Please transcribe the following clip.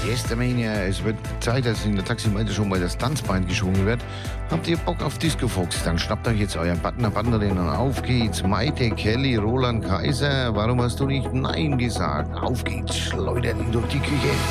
Yestermania, es wird Zeit, dass in der Taximeute schon mal das Tanzbein geschwungen wird. Habt ihr Bock auf Disco Fox? Dann schnappt euch jetzt euren Partner, Partnerin und auf geht's. Maite, Kelly, Roland, Kaiser, warum hast du nicht Nein gesagt? Auf geht's, schleudert ihn durch die Küche.